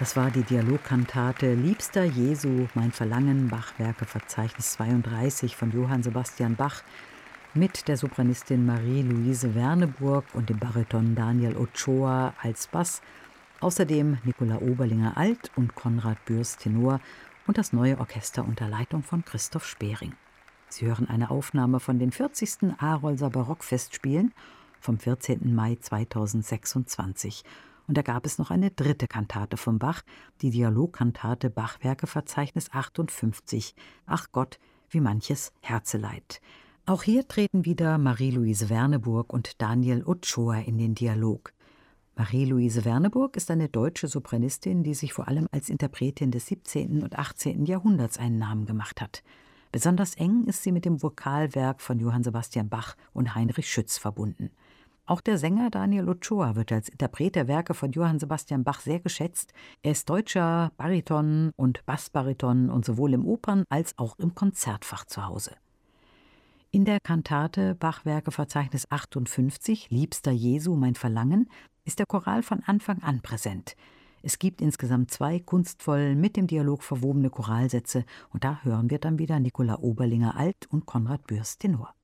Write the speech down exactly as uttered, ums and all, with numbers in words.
Das war die Dialogkantate »Liebster Jesu, mein Verlangen«, Bachwerke Verzeichnis zweiunddreißig von Johann Sebastian Bach, mit der Sopranistin Marie-Louise Werneburg und dem Bariton Daniel Ochoa als Bass, außerdem Nicola Oberlinger Alt und Konrad Bürst Tenor und das neue Orchester unter Leitung von Christoph Spering. Sie hören eine Aufnahme von den vierzigsten Arolser Barockfestspielen vom vierzehnten Mai zweitausendsechsundzwanzig. Und da gab es noch eine dritte Kantate von Bach, die Dialogkantate Bachwerke Verzeichnis achtundfünfzig, »Ach Gott, wie manches Herzeleid«. Auch hier treten wieder Marie-Louise Werneburg und Daniel Ochoa in den Dialog. Marie-Louise Werneburg ist eine deutsche Sopranistin, die sich vor allem als Interpretin des siebzehnten und achtzehnten Jahrhunderts einen Namen gemacht hat. Besonders eng ist sie mit dem Vokalwerk von Johann Sebastian Bach und Heinrich Schütz verbunden. Auch der Sänger Daniel Ochoa wird als Interpret der Werke von Johann Sebastian Bach sehr geschätzt. Er ist deutscher Bariton und Bassbariton und sowohl im Opern- als auch im Konzertfach zu Hause. In der Kantate Bachwerke Verzeichnis achtundfünfzig, »Liebster Jesu, mein Verlangen«, ist der Choral von Anfang an präsent. Es gibt insgesamt zwei kunstvoll mit dem Dialog verwobene Choralsätze und da hören wir dann wieder Nicola Oberlinger Alt und Konrad Bürst Tenor.